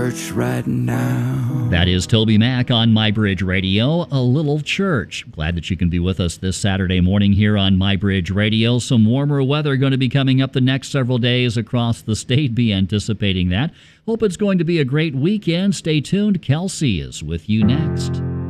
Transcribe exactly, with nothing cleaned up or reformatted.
church right now. That is Toby Mac on MyBridge Radio, A Little Church. Glad that you can be with us this Saturday morning here on MyBridge Radio. Some warmer weather going to be coming up the next several days across the state. Be anticipating that. Hope it's going to be a great weekend. Stay tuned. Kelsey is with you next.